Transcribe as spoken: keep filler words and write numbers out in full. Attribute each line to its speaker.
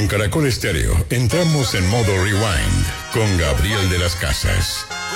Speaker 1: En Caracol Estéreo entramos en modo rewind con Gabriel de las Casas.